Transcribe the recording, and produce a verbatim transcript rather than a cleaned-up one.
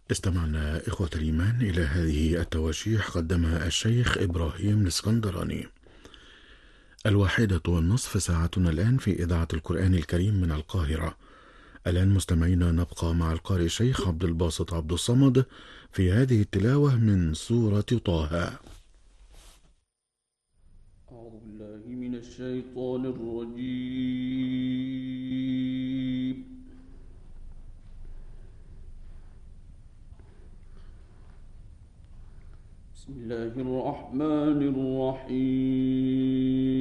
استمعنا إخوة الإيمان إلى هذه التواشيح قدمها الشيخ إبراهيم الإسكندراني. الواحدة والنصف ساعتنا الآن في إذاعة القرآن الكريم من القاهرة. الآن مستمعينا نبقى مع القارئ الشيخ عبد الباسط عبد الصمد في هذه التلاوة من سورة طه. أعوذ بالله من الشيطان الرجيم. بسم الله الرحمن الرحيم.